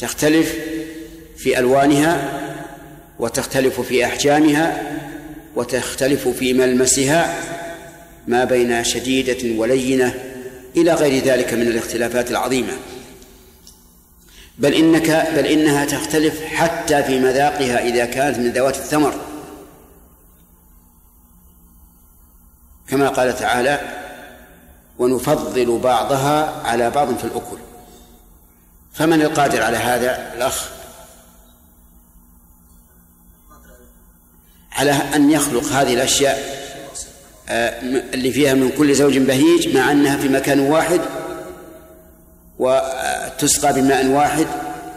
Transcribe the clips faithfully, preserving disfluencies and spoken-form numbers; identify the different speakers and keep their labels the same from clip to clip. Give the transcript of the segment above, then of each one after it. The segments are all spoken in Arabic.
Speaker 1: تختلف في ألوانها، وتختلف في أحجامها، وتختلف في ملمسها ما بين شديدة ولينة إلى غير ذلك من الاختلافات العظيمة. بل إنك بل إنها تختلف حتى في مذاقها إذا كانت من ذوات الثمر، كما قال تعالى: ونفضل بعضها على بعض في الأكل. فمن القادر على هذا؟ الأخ على أن يخلق هذه الأشياء اللي فيها من كل زوج بهيج، مع أنها في مكان واحد وتسقى بماء واحد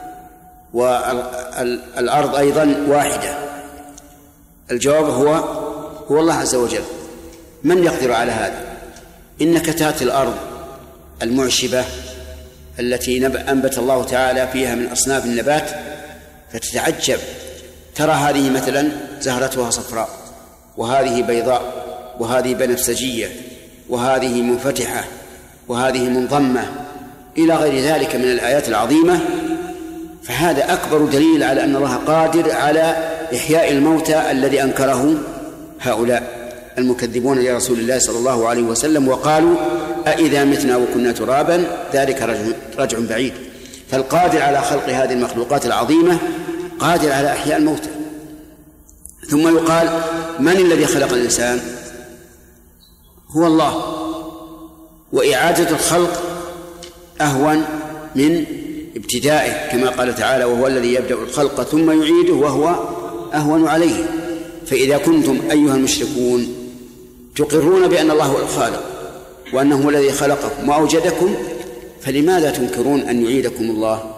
Speaker 1: والأرض أيضا واحدة. الجواب هو هو الله عز وجل. من يقدر على هذا؟ إنك تأتي الأرض المعشبة التي أنبت الله تعالى فيها من أصناف النبات فتتعجب، ترى هذه مثلا زهرتها صفراء، وهذه بيضاء، وهذه بنفسجية، وهذه منفتحة، وهذه منضمة، إلى غير ذلك من الآيات العظيمة. فهذا أكبر دليل على أن الله قادر على إحياء الموتى الذي أنكره هؤلاء المكذبون لرسول الله صلى الله عليه وسلم، وقالوا: أإذا متنا وكنا ترابا ذلك رجع بعيد. فالقادر على خلق هذه المخلوقات العظيمة قادر على إحياء الموتى. ثم يقال: من الذي خلق الإنسان؟ هو الله. وإعادة الخلق أهون من ابتدائه، كما قال تعالى: وهو الذي يبدأ الخلق ثم يعيده وهو أهون عليه. فإذا كنتم أيها المشركون تقرون بأن الله هو الخالق وأنه هو الذي خلقكم وأوجدكم، فلماذا تنكرون أن يعيدكم الله،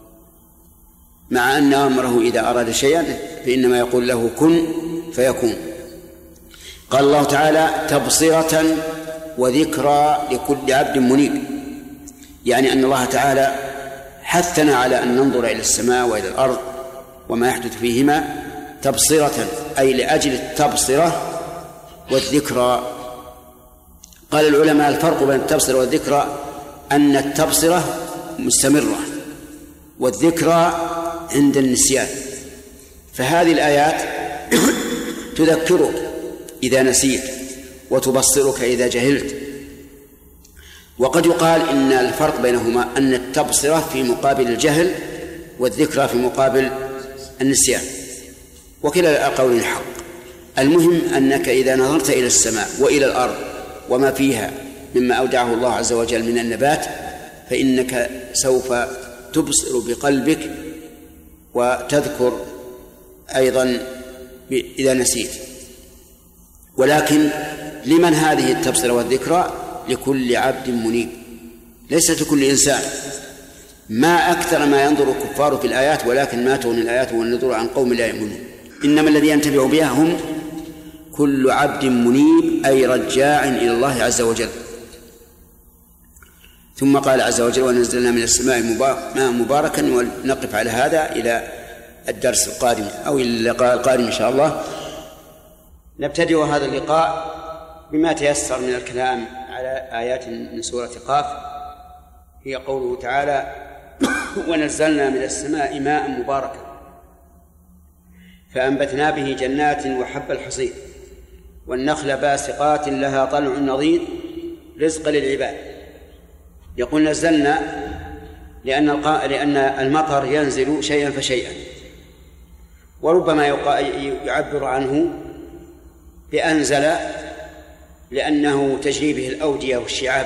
Speaker 1: مع أن أمره إذا أراد شيئا فإنما يقول له كن فيكون؟ قال الله تعالى: تبصرة وذكرى لكل عبد منيب، يعني أن الله تعالى حثنا على أن ننظر إلى السماء وإلى الأرض وما يحدث فيهما تبصرة، أي لأجل التبصرة والذكرى. قال العلماء: الفرق بين التبصرة والذكرى أن التبصرة مستمرة والذكرى عند النسيان. فهذه الآيات تذكرك إذا نسيت وتبصرك إذا جهلت. وقد يقال إن الفرق بينهما أن التبصرة في مقابل الجهل والذكرى في مقابل النسيان، وكلا القولين حق. المهم أنك إذا نظرت إلى السماء وإلى الأرض وما فيها مما أودعه الله عز وجل من النبات فإنك سوف تبصر بقلبك وتذكر أيضا إذا نسيت. ولكن لمن هذه التبصرة والذكرى؟ لكل عبد منيب، ليست لكل إنسان. ما أكثر ما ينظر الكفار في الآيات، ولكن ما تغني الآيات والنذور عن قوم لا يؤمنون. إنما الذي ينتفع بها هم كل عبد منيب، أي رجاع إلى الله عز وجل. ثم قال عز وجل: ونزلنا من السماء ماء مباركا. ونقف على هذا إلى الدرس القادم أو إلى اللقاء القادم إن شاء الله. نبتدئ هذا اللقاء بما تيسر من الكلام على آيات من سورة قاف، هي قوله تعالى: ونزلنا من السماء ماء مباركا فأنبتنا به جنات وحب الحصيد والنخل باسقات لها طلع نضيد رزقا للعباد. يقول نزلنا لأن لأن المطر ينزل شيئا فشيئا، وربما يعبر عنه بأنزل لأنه تجري به الأودية والشعاب.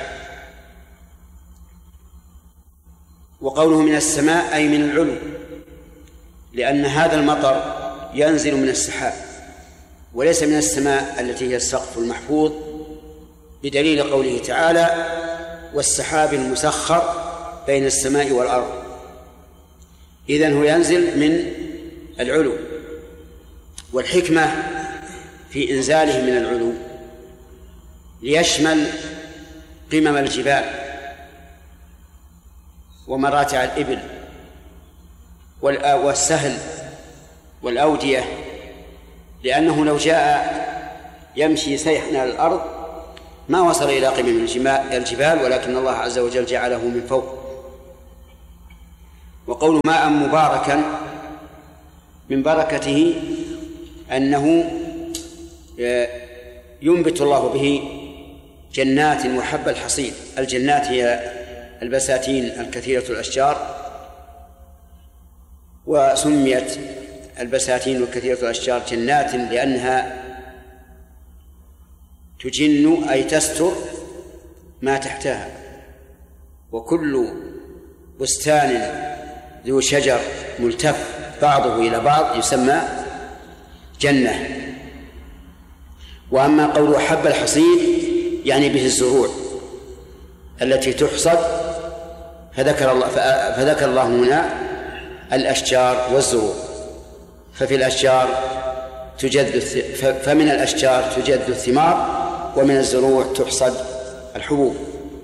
Speaker 1: وقوله من السماء أي من العلو، لأن هذا المطر ينزل من السحاب وليس من السماء التي هي السقف المحفوظ، بدليل قوله تعالى: والسحاب المسخر بين السماء والأرض. إذن هو ينزل من العلو. والحكمة في إنزاله من العلو ليشمل قمم الجبال ومراتع الإبل والسهل والأودية، لأنه لو جاء يمشي سيحا على الأرض ما وصل إلى قمم الجبال، ولكن الله عز وجل جعله من فوق. وقول ماء مباركا من بركته أنه ينبت الله به جنات وحب الحصيد. الجنات هي البساتين الكثيرة الأشجار، وسميت البساتين الكثيرة الأشجار جنات لأنها تجن أي تستر ما تحتها، وكل بستان ذو شجر ملتف بعضه إلى بعض يسمى جنة. وأما قول حب الحصيد يعني به الزروع التي تحصد، فذكر الله فذكر الله هنا الأشجار والزروع. ففي الأشجار تجد فمن الأشجار تجد الثمار، ومن الزروع تحصد الحبوب.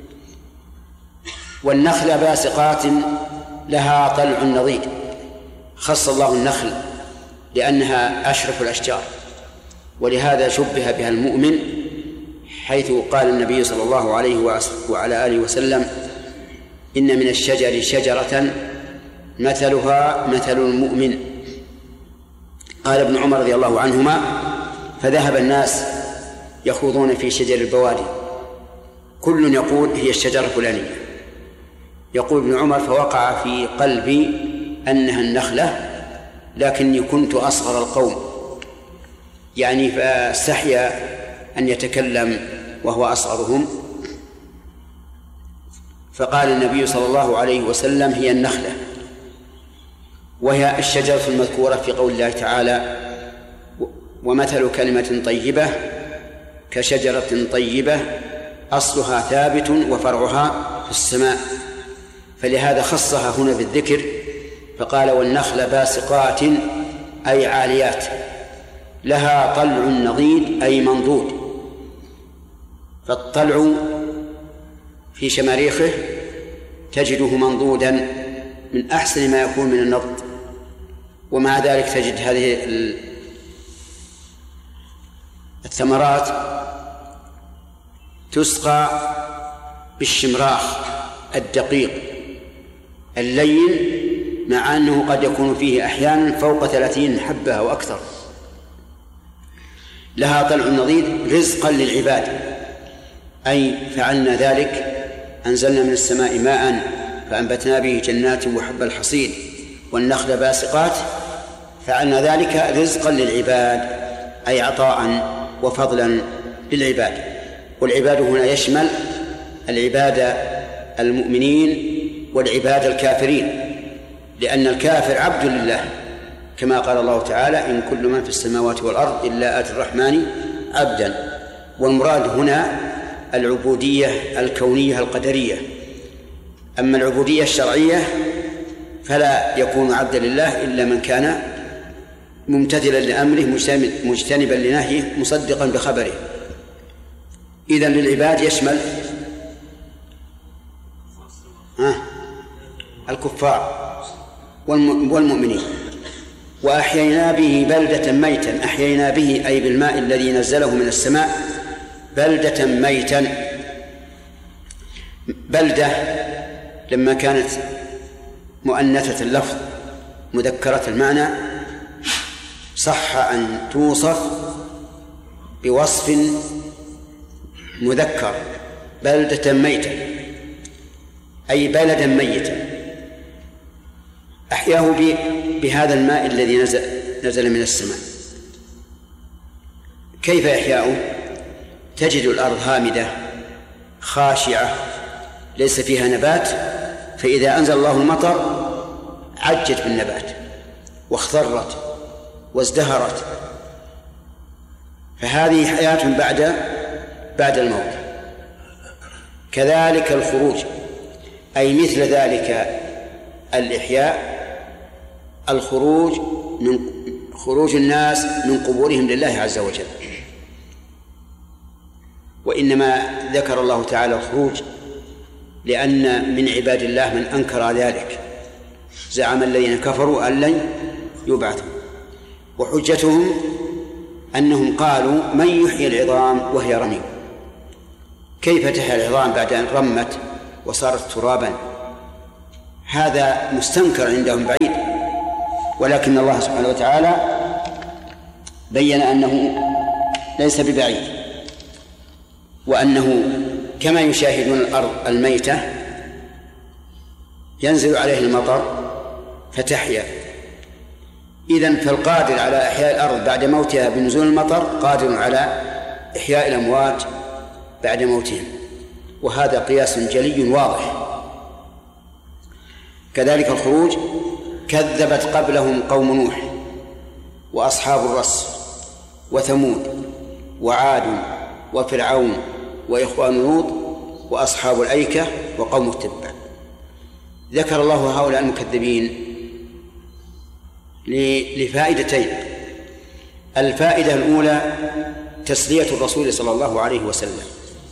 Speaker 1: والنخل باسقات لها طلع نضيد، خص الله النخل لأنها أشرف الأشجار، ولهذا شبه بها المؤمن، حيث قال النبي صلى الله عليه وعلى آله وسلم: إن من الشجر شجرة مثلها مثل المؤمن. قال ابن عمر رضي الله عنهما: فذهب الناس يخوضون في شجر البوادي، كل يقول هي الشجرة الفلانية. يقول ابن عمر: فوقع في قلبي أنها النخلة، لكني كنت أصغر القوم، يعني فاستحيا أن يتكلم وهو أصغرهم، فقال النبي صلى الله عليه وسلم: هي النخلة. وهي الشجرة المذكورة في قول الله تعالى: ومثل كلمة طيبة كشجرة طيبة أصلها ثابت وفرعها في السماء. فلهذا خصها هنا بالذكر، فقال: والنخل باسقات أي عاليات، لها طلع نضيد أي منضود. فالطلع في شماريخه تجده منضودا من أحسن ما يكون من النضد، ومع ذلك تجد هذه الثمرات تسقى بالشمراخ الدقيق اللين، مع أنه قد يكون فيه أحيانا فوق ثلاثين حبة أو أكثر. لها طلع نضيد رزقا للعباد، أي فعلنا ذلك، أنزلنا من السماء ماء فأنبتنا به جنات وحب الحصيد والنخل باسقات، فعلنا ذلك رزقا للعباد، أي عطاء وفضلا للعباد. والعباد هنا يشمل العباد المؤمنين والعباد الكافرين، لأن الكافر عبد لله، كما قال الله تعالى: إن كل من في السماوات والأرض إلا آتي الرحمن عبدا. والمراد هنا العبودية الكونية القدرية. أما العبودية الشرعية فلا يكون عبدا لله إلا من كان ممتثلا لأمره مجتنبا لنهيه مصدقا بخبره. إذن للعباد يشمل الكفار والمؤمنين. وأحيينا به بلدة ميتا، أحيينا به أي بالماء الذي نزله من السماء بلدة ميتا. بلدة لما كانت مؤنثة اللفظ مذكرة المعنى صح أن توصف بوصف مذكر: بلدة ميتا أي بلدا ميتا. أحياه بهذا الماء الذي نزل, نزل من السماء. كيف إحياؤه؟ تجد الأرض هامدة خاشعة ليس فيها نبات، فإذا أنزل الله المطر عجت بالنبات واخضرت وازدهرت. فهذه حياة بعد بعد الموت. كذلك الخروج، أي مثل ذلك الإحياء، الخروج من خروج الناس من قبورهم لله عز وجل. وإنما ذكر الله تعالى الخروج لأن من عباد الله من أنكر ذلك، زعم الذين كفروا أن لن يبعثوا. وحجتهم أنهم قالوا: من يحيي العظام وهي رميم؟ كيف تحيا العظام بعد أن رمت وصارت ترابا؟ هذا مستنكر عندهم بعيد، ولكن الله سبحانه وتعالى بين أنه ليس ببعيد، وأنه كما يشاهدون الأرض الميتة ينزل عليه المطر فتحيا، إذن فالقادر على إحياء الأرض بعد موتها بنزول المطر قادر على إحياء الأموات بعد موتهم، وهذا قياس جلي واضح. كذلك الخروج كذبت قبلهم قوم نوح وأصحاب الرس وثمود وعاد وفرعون وإخوان لوط وأصحاب الأيكة وقوم التبع. ذكر الله هؤلاء المكذبين لفائدتين. الفائدة الأولى تسلية الرسول صلى الله عليه وسلم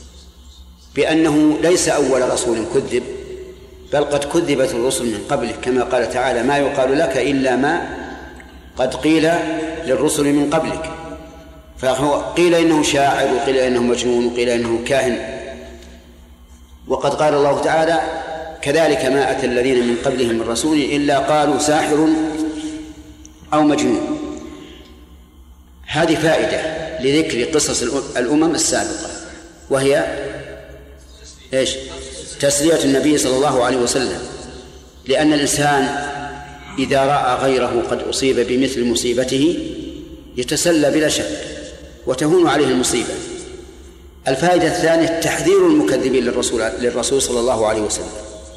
Speaker 1: بأنه ليس أول رسول كذب، بل قد كذبت الرسل من قبله، كما قال تعالى: ما يقال لك إلا ما قد قيل للرسل من قبلك. فهو قيل إنه شاعر، وقيل إنه مجنون، وقيل إنه كاهن. وقد قال الله تعالى: كذلك ما أتى الذين من قبلهم من رسول إلا قالوا ساحر أو مجنون. هذه فائدة لذكر قصص الأمم السابقة، وهي إيش؟ تسلية النبي صلى الله عليه وسلم، لأن الإنسان إذا رأى غيره قد أصيب بمثل مصيبته يتسلى بلا شك وتهون عليه المصيبة. الفائدة الثانية تحذير المكذبين للرسول, للرسول صلى الله عليه وسلم.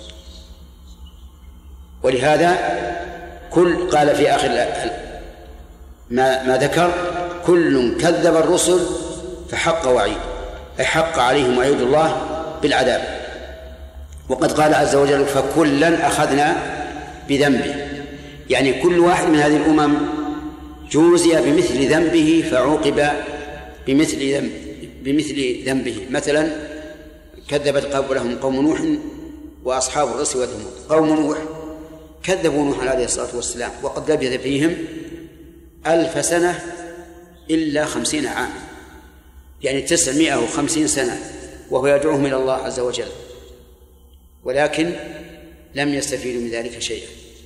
Speaker 1: ولهذا كل قال في آخر ما, ما ذكر: كل كذب الرسل فحق وعيد، أي حق عليهم وعيد الله بالعذاب. وقد قال عز وجل: فكلا أخذنا بذنبه، يعني كل واحد من هذه الأمم جوزي بمثل ذنبه فعوقب بمثل ذنب بمثل ذنبه. مثلا كذبت قبلهم قوم نوح وأصحاب الرس وثمود. قوم نوح كذبوا نوح عليه الصلاة والسلام، وقد لبث فيهم ألف سنة إلا خمسين عاما، يعني تسعمائة وخمسين سنة وهو يدعوهم إلى الله عز وجل، ولكن لم يستفيدوا من ذلك شيئا.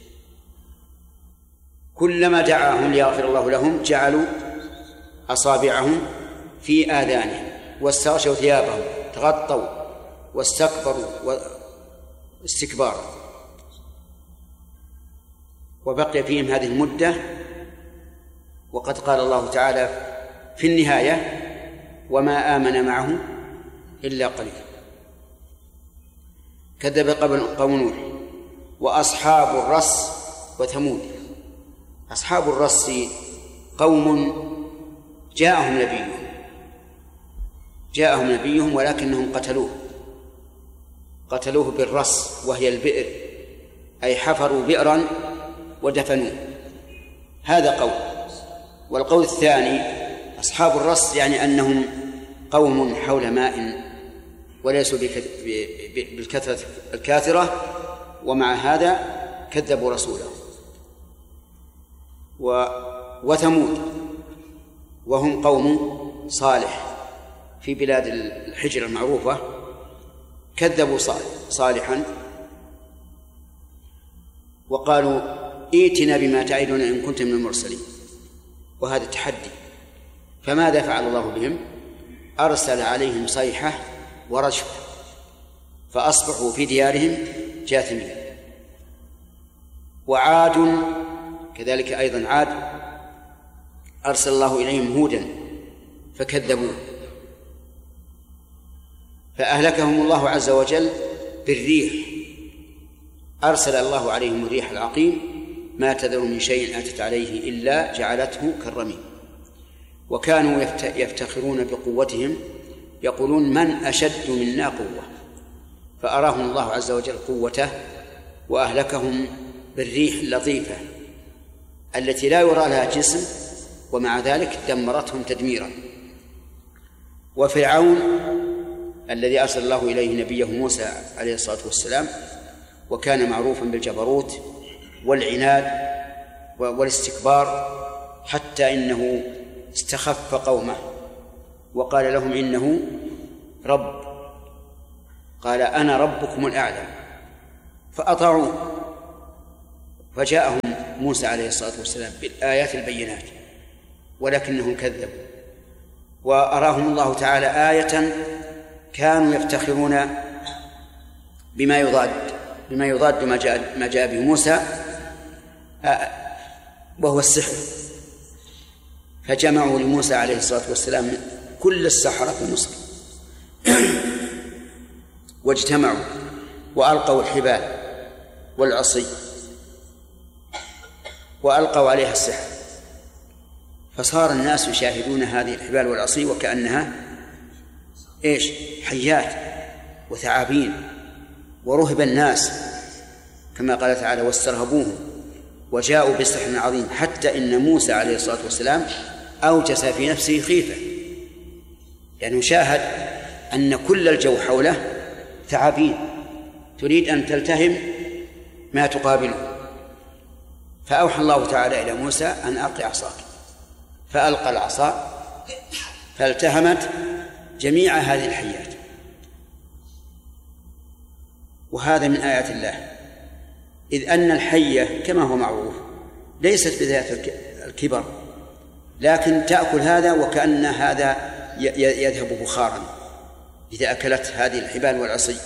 Speaker 1: كلما دعاهم ليغفر الله لهم جعلوا أصابعهم في آذانهم واستغشوا ثيابهم، تغطوا واستكبروا استكبارا، وبقي فيهم هذه المدة. وقد قال الله تعالى في النهاية: وما آمن معه إلا قليل. كذب قبل قوم نوح وأصحاب الرس وثمود. أصحاب الرس قوم جاءهم نبيهم جاءهم نبيهم ولكنهم قتلوه قتلوه بالرس، وهي البئر، أي حفروا بئرا ودفنوه. هذا قول. والقول الثاني: أصحاب الرس يعني أنهم قوم حول ماء وليسوا بالكثرة الكاثرة، ومع هذا كذبوا رسوله. وثمود وهم قوم صالح في بلاد الحجر المعروفة، كذبوا صالحا وقالوا: ائتنا بما تعدنا إن كنت من المرسلين. وهذا تحدي. فماذا فعل الله بهم؟ أرسل عليهم صيحة ورجفة فأصبحوا في ديارهم جاثمين. وعاد كذلك أيضا، عاد أرسل الله إليهم هودا فكذبوه فأهلكهم الله عز وجل بالريح. أرسل الله عليهم الريح العقيم ما تذر من شيء أتت عليه إلا جعلته كالرميم. وكانوا يفتخرون بقوتهم، يقولون: من أشد منا قوة. فأراهم الله عز وجل قوته وأهلكهم بالريح اللطيفة التي لا يرى لها جسم، ومع ذلك دمرتهم تدميرا. وفرعون الذي أرسل الله إليه نبيه موسى عليه الصلاة والسلام، وكان معروفا بالجبروت والعناد والاستكبار، حتى إنه استخف قومه وقال لهم إنه رب، قال: أنا ربكم الأعلى، فأطاعوه فجاءهم موسى عليه الصلاة والسلام بالآيات البينات ولكنهم كذبوا، وأراهم الله تعالى آية كانوا يفتخرون بما يضاد بما يضاد بما جاء ما جاء به موسى وهو السحر، فجمعوا لموسى عليه الصلاة والسلام كل السحرة في مصر واجتمعوا وألقوا الحبال والعصي وألقوا عليها السحر، فصار الناس يشاهدون هذه الحبال والعصي وكأنها إيش؟ حيات وثعابين، ورهب الناس كما قال تعالى واسترهبوهم وجاءوا بسحر عظيم، حتى إن موسى عليه الصلاة والسلام أوجس في نفسه خيفة، يعني شاهد أن كل الجو حوله ثعابين تريد أن تلتهم ما تقابله، فأوحى الله تعالى إلى موسى أن ألق عصاك، فألقى العصا فالتهمت جميع هذه الحيات. وهذا من آيات الله، إذ أن الحية كما هو معروف ليست بذات الكبر، لكن تأكل هذا وكأن هذا يذهب بخارا إذا أكلت هذه الحبال والعصي.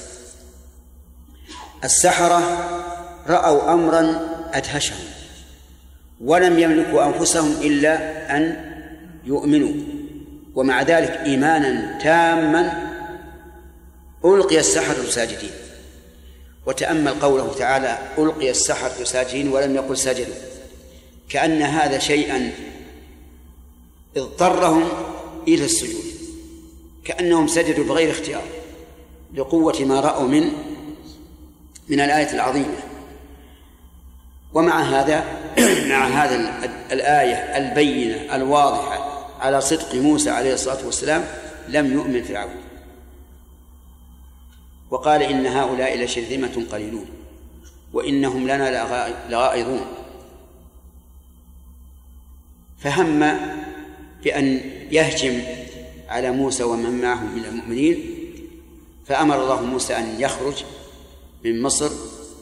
Speaker 1: السحرة رأوا أمرا أدهشهم ولم يملكوا أنفسهم إلا أن يؤمنوا، ومع ذلك إيمانا تاما ألقي السحرة ساجدين. وتأمل قوله تعالى ألقي السحرة ساجدين ولم يقل سجدوا، كأن هذا شيئا اضطرهم إلى السجود، كأنهم سجدوا بغير اختيار لقوة ما رأوا من من الآية العظيمة. ومع هذا مع هذا الآية البينة الواضحة على صدق موسى عليه الصلاة والسلام لم يؤمن فرعون، وقال إن هؤلاء لشرذمة قليلون وإنهم لنا لغائظون، فهم بأن يهجم على موسى ومن معه من المؤمنين، فأمر الله موسى أن يخرج من مصر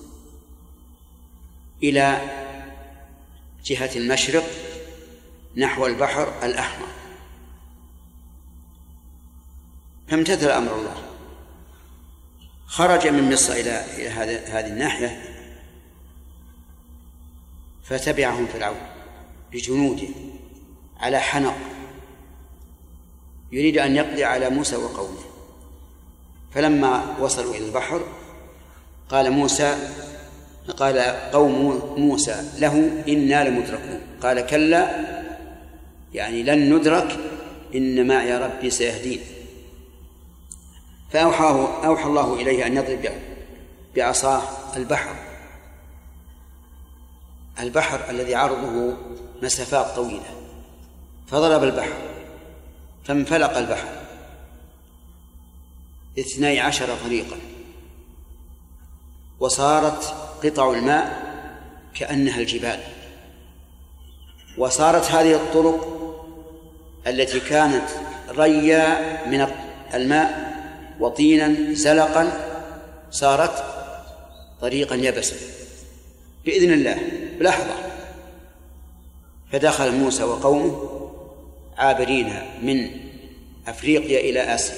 Speaker 1: إلى جهة المشرق نحو البحر الأحمر، فامتثل أمر الله، خرج من مصر إلى إلى هذه الناحية، فتبعهم فرعون بجنوده على حنق يريد أن يقضي على موسى وقومه. فلما وصلوا إلى البحر قال موسى قال قوم موسى له إنا لمدركون، قال كلا يعني لن ندرك إن معي ربي سيهدين. فأوحاه أوحى الله إليه أن يضرب بعصاه البحر البحر الذي عرضه مسافات طويلة، فضرب البحر فانفلق البحر اثني عشر طريقا، وصارت قطع الماء كأنها الجبال، وصارت هذه الطرق التي كانت ريا من الماء وطينا زلقا صارت طريقا يبسا بإذن الله بلحظة. فدخل موسى وقومه عابرين من أفريقيا إلى آسيا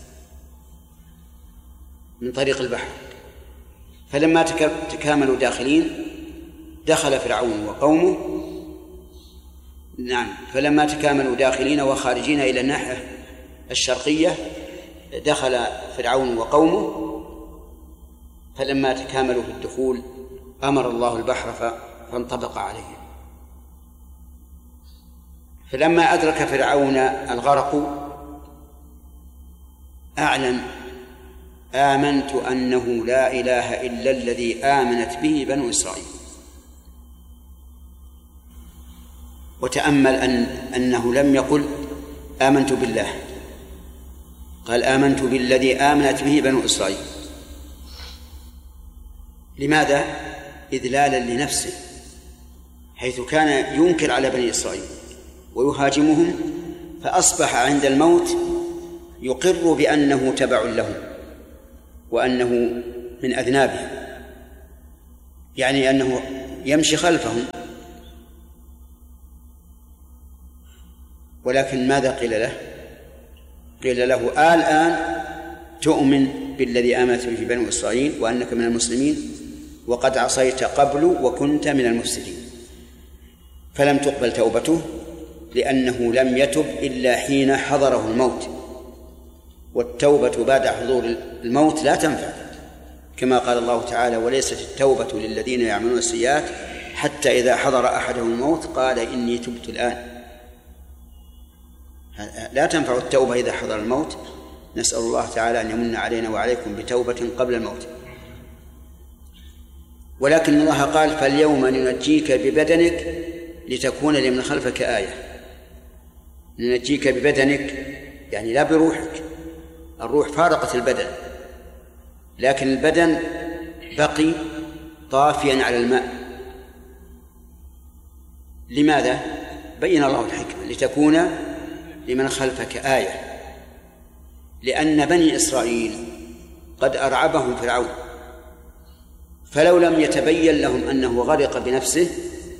Speaker 1: من طريق البحر، فلما تكاملوا داخلين دخل فرعون وقومه نعم فلما تكاملوا داخلين وخارجين إلى الناحية الشرقية دخل فرعون وقومه، فلما تكاملوا في الدخول أمر الله البحر فانطبق عليهم. فلما أدرك فرعون الغرق أعلن آمنت أنه لا إله إلا الذي آمنت به بنو إسرائيل. وتأمل أن أنه لم يقل آمنت بالله، قال آمنت بالذي آمنت به بنو إسرائيل. لماذا؟ إذلالا لنفسه، حيث كان ينكر على بني إسرائيل ويهاجمهم، فأصبح عند الموت يقر بأنه تبع لهم وأنه من أذنابهم، يعني أنه يمشي خلفهم، ولكن ماذا قيل له؟ قيل له الآن تؤمن بالذي آمنت به بنو إسرائيل وأنك من المسلمين وقد عصيت قبل وكنت من المفسدين، فلم تقبل توبته لأنه لم يتب إلا حين حضره الموت، والتوبة بعد حضور الموت لا تنفع، كما قال الله تعالى: وليست التوبة للذين يعملون السيئات حتى إذا حضر أحدهم الموت قال إني تبت الآن. لا تنفع التوبة إذا حضر الموت. نسأل الله تعالى أن يمن علينا وعليكم بتوبة قبل الموت. ولكن الله قال: فاليوم ننجيك ببدنك لتكون لمن خلفك آية. ننجيك ببدنك يعني لا بروحك، الروح فارقت البدن، لكن البدن بقي طافيا على الماء. لماذا؟ بين الله الحكمة: لتكون لمن خلفك آية، لأن بني إسرائيل قد أرعبهم فرعون، فلو لم يتبين لهم أنه غرق بنفسه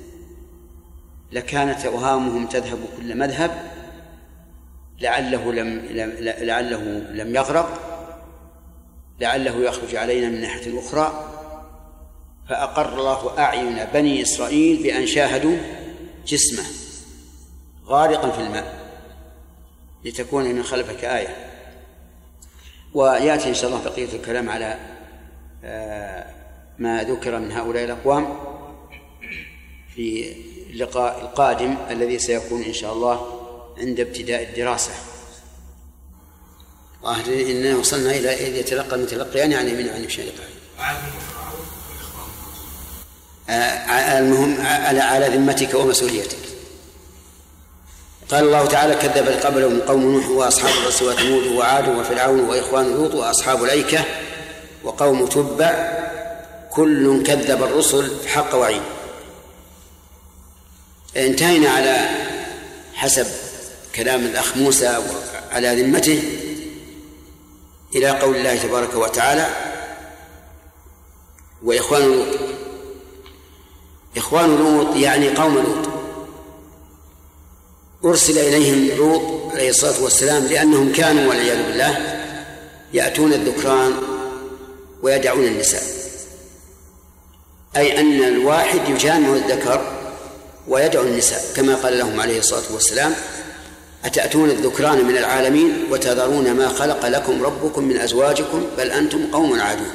Speaker 1: لكانت أوهامهم تذهب كل مذهب، لعله لم لعله لم يغرق، لعله يخرج علينا من ناحية أخرى. فأقر الله أعين بني إسرائيل بأن شاهدوا جسمه غارقا في الماء لتكون من خلفك آية. ويأتي إن شاء الله بقية الكلام على ما ذكر من هؤلاء الأقوام في اللقاء القادم الذي سيكون إن شاء الله عند ابتداء الدراسة. إننا وصلنا إلى إذ يتلقى المتلقيان يعني من عن الشيطان. المهم على ذمتك ومسؤوليتك. قال الله تعالى: كذبت قبلهم قوم نوح وأصحاب الرس وثمود وعاد وفرعون وإخوان لوط وأصحاب الأيكة وقوم تبع كل كذب الرسل حق وعيد. انتهينا على حسب كلام الأخ موسى وعلى ذمته إلى قول الله تبارك وتعالى: وإخوان لوط. إخوان لوط يعني قوم لوط، أرسل إليهم لوط عليه الصلاة والسلام لأنهم كانوا والعياذ بالله يأتون الذكران ويدعون النساء، أي أن الواحد يجامع الذكر ويدعو النساء، كما قال لهم عليه الصلاة والسلام: أتأتون الذكران من العالمين وتذرون ما خلق لكم ربكم من أزواجكم بل أنتم قوم عادون.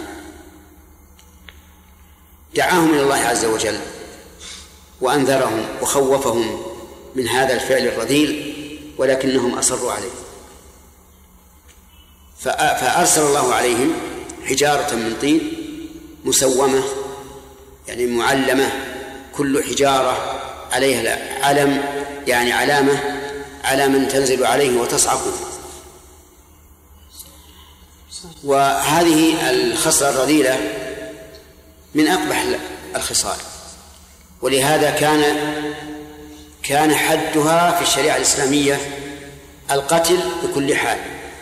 Speaker 1: دعاهم إلى الله عز وجل وأنذرهم وخوفهم من هذا الفعل الرذيل، ولكنهم أصروا عليه، فأرسل الله عليهم حجارة من طين مسومة يعني معلمة، كل حجارة عليها علم يعني علامة على من تنزل عليه وتصعقه. وهذه الخصلة الرذيلة من أقبح الخصال، ولهذا كان كان حدها في الشريعة الإسلامية القتل بكل حال،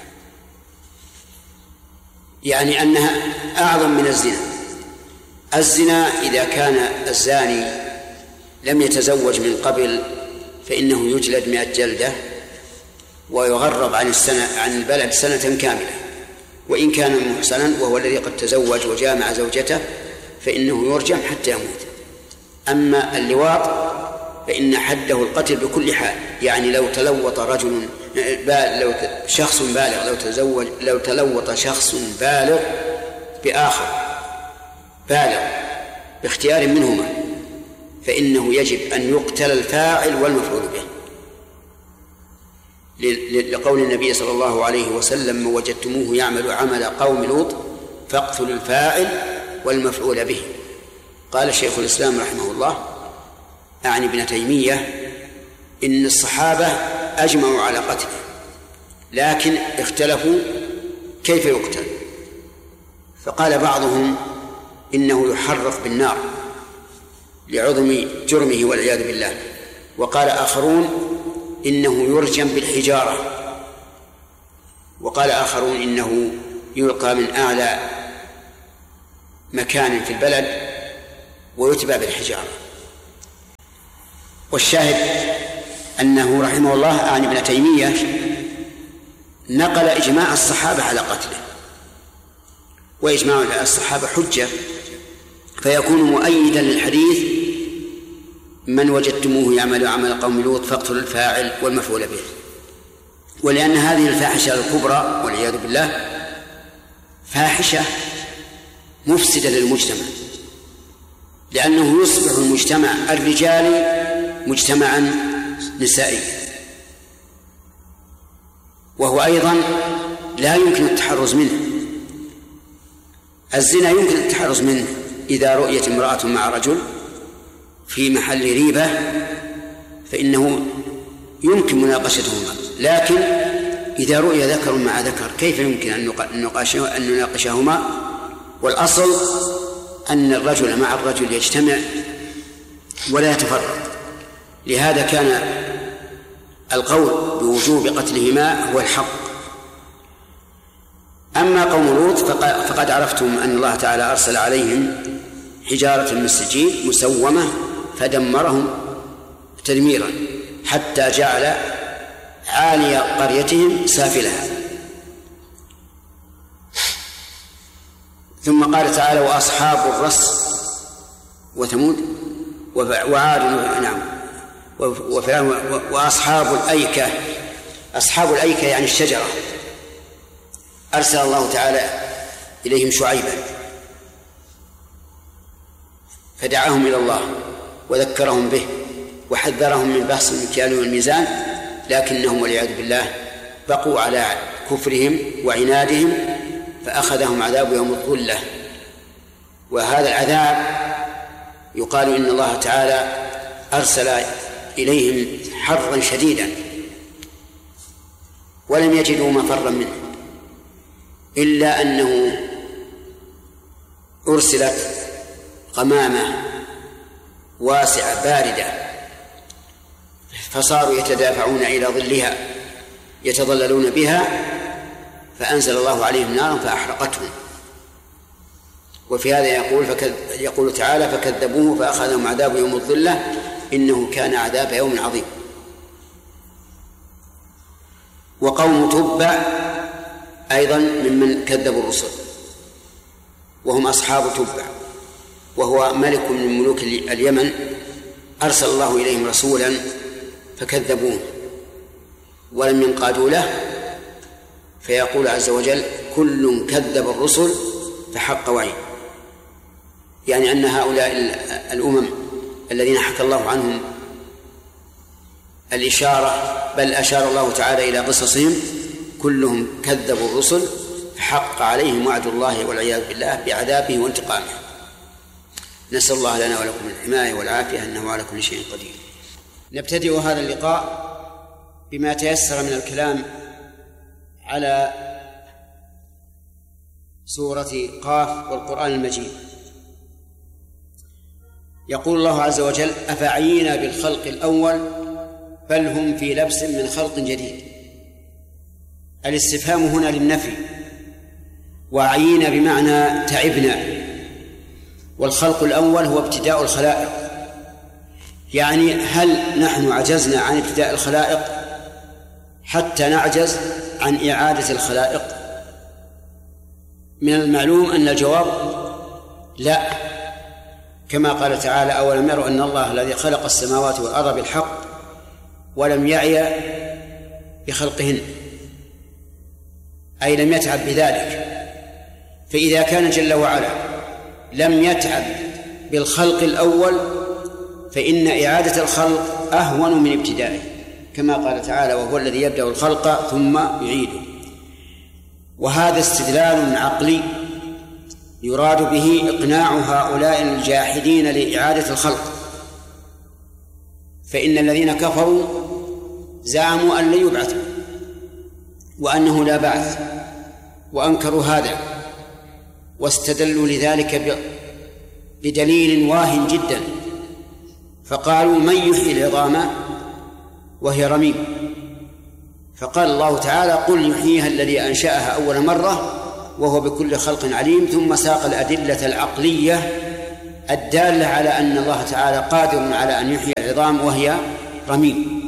Speaker 1: يعني أنها أعظم من الزنا. الزنا إذا كان الزاني لم يتزوج من قبل فإنه يجلد مئة جلدة ويغرب عن السنة عن البلد سنة كاملة، وإن كان محسنا وهو الذي قد تزوج وجامع زوجته فإنه يرجم حتى يموت. أما اللواط فإن حده القتل بكل حال، يعني لو تلوط رجل لو شخص بالغ لو تزوج لو تلوط شخص بالغ بآخر بالغ باختيار منهما فإنه يجب أن يقتل الفاعل والمفعول به، لقول النبي صلى الله عليه وسلم: من وجدتموه يعمل عمل قوم لوط فاقتلوا الفاعل والمفعول به. قال شيخ الإسلام رحمه الله أعني ابن تيمية: إن الصحابة أجمعوا على قتله، لكن اختلفوا كيف يقتل، فقال بعضهم إنه يحرق بالنار لعظم جرمه والعياذ بالله، وقال آخرون إنه يرجم بالحجارة، وقال آخرون إنه يلقى من أعلى مكان في البلد ويتبع بالحجارة. والشاهد أنه رحمه الله عن ابن تيمية نقل إجماع الصحابة على قتله، وإجماع الصحابة حجة، فيكون مؤيدا للحديث من وجدتموه يعمل عمل قوم لوط فاقتلوا الفاعل والمفعول به. ولأن هذه الفاحشة الكبرى والعياذ بالله فاحشة مفسدة للمجتمع، لأنه يصبح المجتمع الرجالي مجتمعا نسائيا، وهو أيضا لا يمكن التحرز منه. الزنا يمكن التحرز منه إذا رؤيت امرأة مع رجل في محل ريبة فإنه يمكن مناقشتهما، لكن إذا رؤي ذكر مع ذكر كيف يمكن أن نناقشهما؟ والأصل أن الرجل مع الرجل يجتمع ولا يتفرق. لهذا كان القول بوجوب قتلهما هو الحق. أما قوم لوط فقد عرفتم أن الله تعالى أرسل عليهم حجارة من سجيل مسومة فدمرهم تدميرا حتى جعل عالي قريتهم سافلها. ثم قال تعالى وأصحاب الرس وثمود وعاد نعم وأصحاب الأيكة. أصحاب الأيكة يعني الشجرة، أرسل الله تعالى إليهم شعيبا فدعاهم إلى الله وذكرهم به وحذرهم من بحث المكيال والميزان، لكنهم والعياذ بالله بقوا على كفرهم وعنادهم فأخذهم عذاب يوم الظلة. وهذا العذاب يقال إن الله تعالى أرسل إليهم حرا شديدا ولم يجدوا مفرا منه، إلا أنه أرسلت غمامة واسعة باردة فصاروا يتدافعون إلى ظلها يتظللون بها فأنزل الله عليهم نارا فأحرقتهم. وفي هذا يقول فكذ يقول تعالى فكذبوه فأخذهم عذاب يوم الظلة إنه كان عذاب يوم عظيم. وقوم تبع أيضا ممن كذبوا الرسل وهم أصحاب تبع، وهو ملك من ملوك اليمن أرسل الله إليهم رسولا فكذبوه ولم ينقادوا له، فيقول عز وجل كل كذب الرسل فحق وعيد، يعني أن هؤلاء الأمم الذين حكى الله عنهم الإشارة بل أشار الله تعالى إلى قصصهم كلهم كذبوا الرسل فحق عليهم وعد الله والعياذ بالله بعذابه وانتقامه. نسأل الله لنا ولكم الحماية والعافية إنه على كل شيء قدير. نبتدئ هذا اللقاء بما تيسر من الكلام على سورة قاف والقرآن المجيد. يقول الله عز وجل أفعينا بالخلق الأول بل هم في لبس من خلق جديد. الاستفهام هنا للنفي، وعينا بمعنى تعبنا، والخلق الأول هو ابتداء الخلائق، يعني هل نحن عجزنا عن ابتداء الخلائق حتى نعجز عن إعادة الخلائق؟ من المعلوم أن الجواب لا، كما قال تعالى أولم يروا أن الله الذي خلق السماوات والأرض بالحق ولم يعي بخلقهن، أي لم يتعب بذلك. فإذا كان جل وعلا لم يتعب بالخلق الأول فإن إعادة الخلق أهون من ابتدائه، كما قال تعالى وهو الذي يبدأ الخلق ثم يعيده. وهذا استدلال عقلي يراد به إقناع هؤلاء الجاحدين لإعادة الخلق، فإن الذين كفروا زعموا أن لا يبعث وأنه لا بعث، وأنكروا هذا واستدلوا لذلك بدليل واهٍ جدا، فقالوا من يحيي العظام وهي رميم؟ فقال الله تعالى قل يحييها الذي أنشأها أول مرة وهو بكل خلق عليم، ثم ساق الأدلة العقلية الدالة على أن الله تعالى قادر على أن يحيي العظام وهي رميم.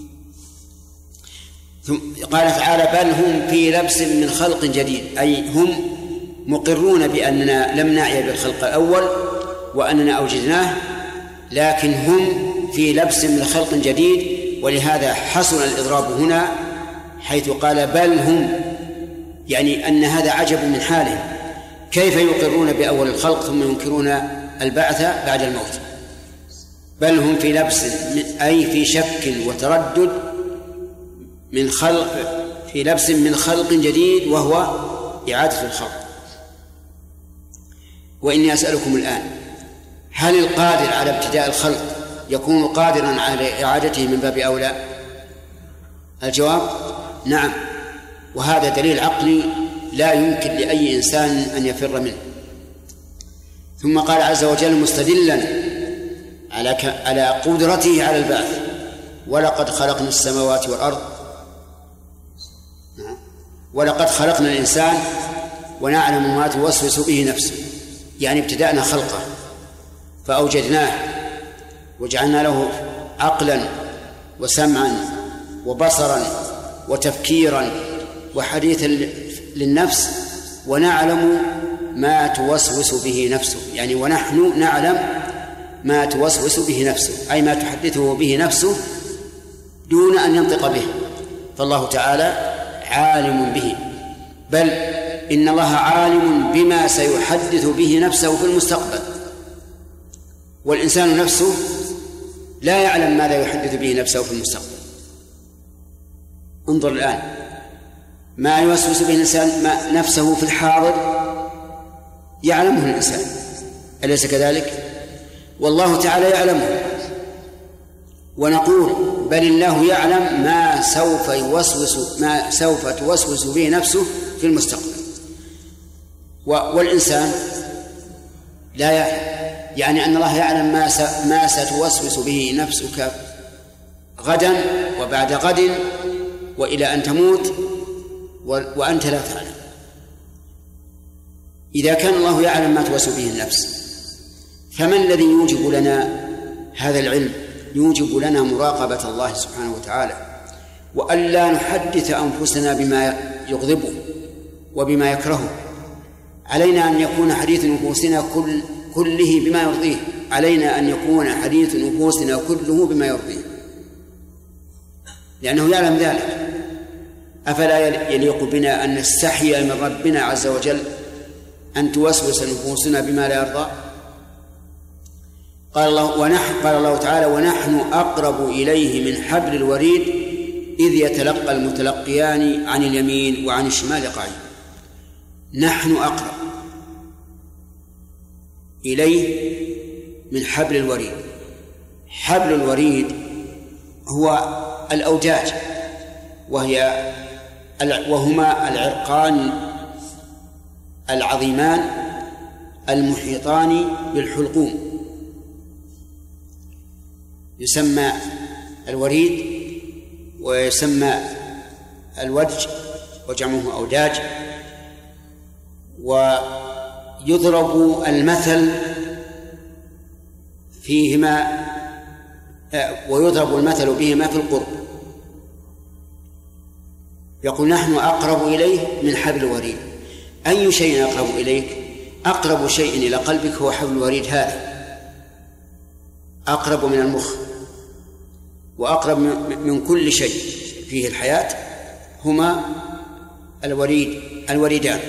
Speaker 1: قال تعالى بل هم في لبس من خلق جديد، أي هم مقرون بأننا لم نعي بالخلق الأول وأننا أوجدناه، لكن هم في لبس من خلق جديد، ولهذا حصل الإضراب هنا حيث قال بل هم، يعني أن هذا عجب من حالهم، كيف يقرون بأول الخلق ثم ينكرون البعث بعد الموت؟ بل هم في لبس أي في شك وتردد من خلق، في لبس من خلق جديد وهو إعادة الخلق. وإني أسألكم الآن هل القادر على ابتداء الخلق يكون قادرا على إعادته من باب أولى؟ الجواب نعم، وهذا دليل عقلي لا يمكن لأي إنسان أن يفر منه. ثم قال عز وجل مستدلا على على قدرته على البعث ولقد خلقنا السماوات والأرض ولقد خلقنا الإنسان ونعلم ما توسوس به نفسه، يعني ابتدأنا خلقه فأوجدناه وجعلنا له عقلا وسمعا وبصرا وتفكيرا وحديثا للنفس، ونعلم ما توسوس به نفسه، يعني ونحن نعلم ما توسوس به نفسه، أي ما تحدثه به نفسه دون أن ينطق به، فالله تعالى عالم به، بل إن الله عالم بما سيحدث به نفسه في المستقبل، والإنسان نفسه لا يعلم ماذا يحدث به نفسه في المستقبل. انظر الآن ما يوسوس به الإنسان ما نفسه في الحاضر يعلمه الإنسان، أليس كذلك؟ والله تعالى يعلمه، ونقول بل الله يعلم ما سوف يوسوس ما سوف توسوس به نفسه في المستقبل، والإنسان لا يعلم، يعني أن الله يعلم ما ما ستوسوس به نفسك غدا وبعد غد وإلى أن تموت وأنت لا تعلم. إذا كان الله يعلم ما توسوس به النفس، فما الذي يوجب لنا هذا العلم؟ يوجب لنا مراقبة الله سبحانه وتعالى، وألا نحدث أنفسنا بما يغضبه وبما يكرهه. علينا أن يكون حديث نفوسنا كل كله بما يرضيه، علينا أن يكون حديث نفوسنا كله بما يرضيه، لأنه يعلم ذلك. أفلا يليق بنا أن نستحي من ربنا عز وجل أن توسوس نفوسنا بما لا يرضى؟ قال الله ونحن قال الله تعالى ونحن أقرب إليه من حبل الوريد إذ يتلقى المتلقيان عن اليمين وعن الشمال قعيد. نحن أقرب إليه من حبل الوريد. حبل الوريد هو الأوجاج، وهي وهما العرقان العظيمان المحيطان بالحلقوم، يسمى الوريد ويسمى الودج وجمعه أوداج. ويضرب المثل فيهما ويضرب المثل بهما في القرب، يقول نحن أقرب إليه من حبل الوريد. أي شيء أقرب إليك؟ أقرب شيء إلى قلبك هو حبل الوريد هذا، أقرب من المخ وأقرب من كل شيء فيه الحياة، هما الوريد الوريدان.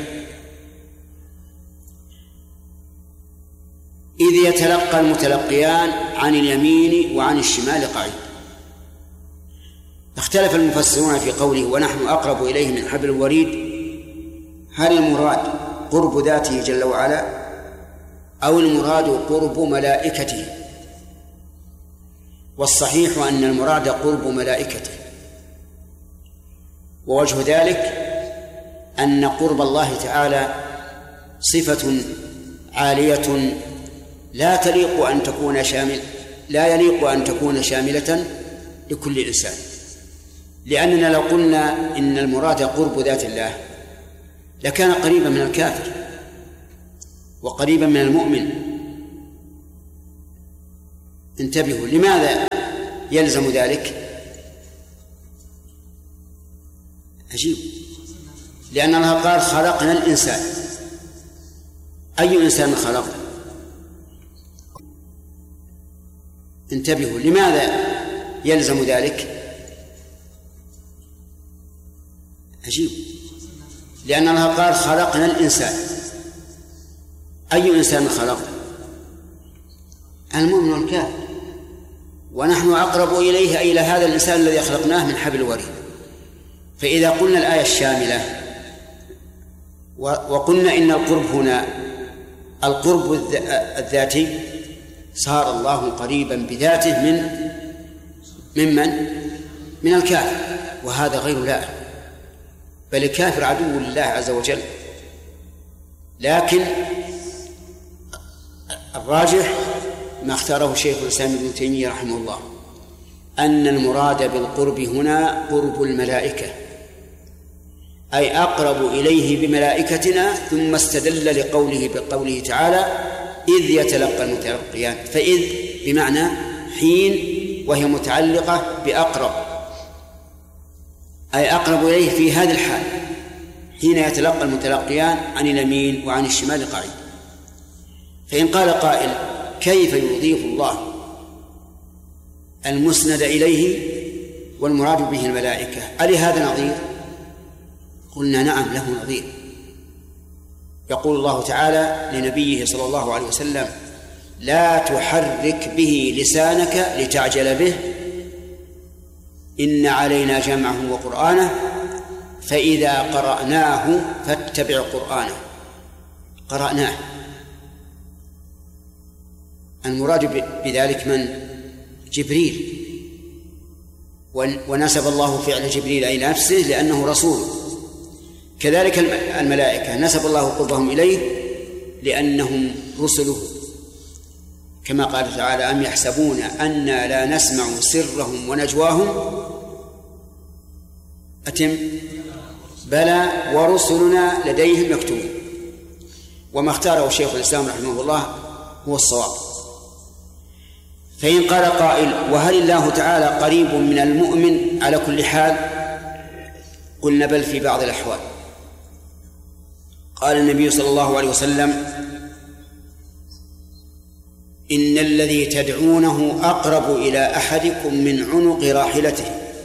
Speaker 1: إذ يتلقى المتلقيان عن اليمين وعن الشمال قعيد. اختلف المفسرون في قوله ونحن أقرب إليه من حبل الوريد، هل المراد قرب ذاته جل وعلا أو المراد قرب ملائكته؟ والصحيح أن المراد قرب ملائكته، ووجه ذلك أن قرب الله تعالى صفة عالية لا تليق أن تكون شامل لا يليق أن تكون شاملة لكل إنسان، لأننا لو قلنا إن المراد قرب ذات الله لكان قريبا من الكافر وقريبا من المؤمن انتبهوا، لماذا يلزم ذلك؟ عجيب، لأن الله قال خلقنا الإنسان. أي إنسان خلقنا؟ انتبهوا، لماذا يلزم ذلك؟ عجيب، لأن الله قال خلقنا الإنسان. أي إنسان خلقنا؟ المؤمن والكافر، ونحن أقرب إليه إلى هذا الإنسان الذي خلقناه من حبل الوريد. فإذا قلنا الآية الشاملة وقلنا إن القرب هنا القرب الذاتي، صار الله قريبا بذاته من ممن من الكافر، وهذا غير لائق، بل الكافر عدو لله عز وجل. لكن الراجح ما اختاره شيخ الإسلام ابن تيمية رحمه الله أن المراد بالقرب هنا قرب الملائكة، أي أقرب إليه بملائكتنا، ثم استدل لقوله بقوله تعالى إذ يتلقى المتلقيان، فإذ بمعنى حين، وهي متعلقة بأقرب، أي أقرب إليه في هذه الحال حين يتلقى المتلقيان عن اليمين وعن الشمال قعيد. فإن قال قائل كيف يضيف الله المسند إليه والمراد به الملائكة، ألي هذا نظير؟ قلنا نعم له نظير. يقول الله تعالى لنبيه صلى الله عليه وسلم لا تحرك به لسانك لتعجل به إن علينا جمعه وقرآنه فإذا قرأناه فاتبع قرآنه. قرأناه، المراد بذلك من؟ جبريل، ونسب الله فعل جبريل إلى نفسه لأنه رسول. كذلك الملائكة نسب الله قربهم إليه لأنهم رسله، كما قال تعالى أم يحسبون أنا لا نسمع سرهم ونجواهم أتم بلى ورسلنا لديهم يكتبون. وما اختاره شيخ الإسلام رحمه الله هو الصواب. فإن قال قائل وهل الله تعالى قريب من المؤمن على كل حال؟ قلنا بل في بعض الأحوال. قال النبي صلى الله عليه وسلم إن الذي تدعونه أقرب إلى أحدكم من عنق راحلته،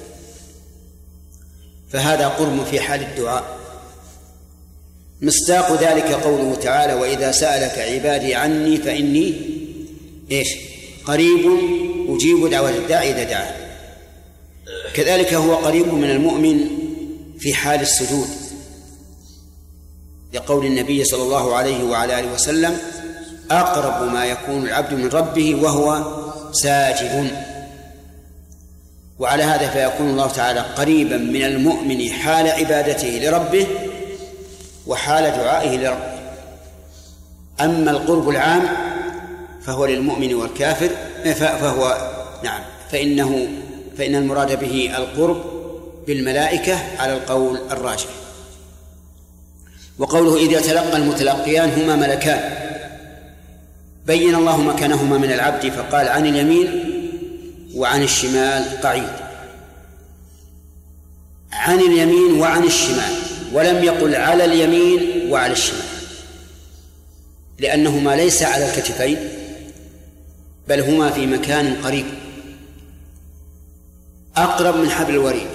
Speaker 1: فهذا قرب في حال الدعاء. مصداق ذلك قوله تعالى وإذا سألك عبادي عني فإني إيش قريب أجيب دعوة الداعي إذا دعا. كذلك هو قريب من المؤمن في حال السجود، لقول النبي صلى الله عليه وعلى آله وسلم أقرب ما يكون العبد من ربه وهو ساجد. وعلى هذا فيكون الله تعالى قريبا من المؤمن حال عبادته لربه وحال دعائه لربه. أما القرب العام فهو للمؤمن والكافر، فهو نعم فإنه فإن المراد به القرب بالملائكة على القول الراجح. وقوله إذ يتلقى المتلقيان هما ملكان، بين الله مكانهما من العبد فقال عن اليمين وعن الشمال قعيد، عن اليمين وعن الشمال، ولم يقل على اليمين وعلى الشمال، لأنهما ليس على الكتفين بل هما في مكان قريب أقرب من حبل الوريد.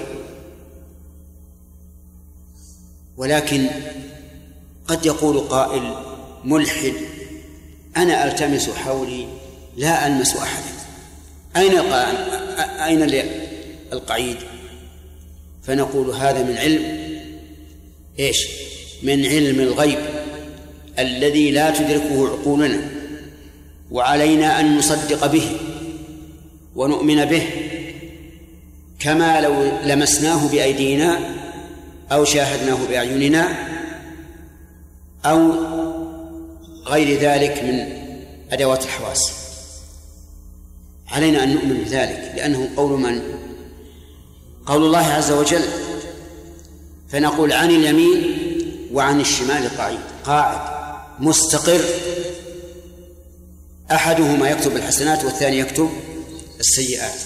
Speaker 1: ولكن قد يقول قائل ملحد أنا ألتمس حولي لا ألمس أحدا، أين أين القعيد؟ فنقول هذا من علم إيش؟ من علم الغيب الذي لا تدركه عقولنا، وعلينا أن نصدق به ونؤمن به كما لو لمسناه بأيدينا أو شاهدناه بأعيننا أو غير ذلك من أدوات الحواس. علينا أن نؤمن بذلك لأنه قول من؟ قول الله عز وجل. فنقول عن اليمين وعن الشمال قاعد قاعد مستقر، أحدهما يكتب الحسنات والثاني يكتب السيئات.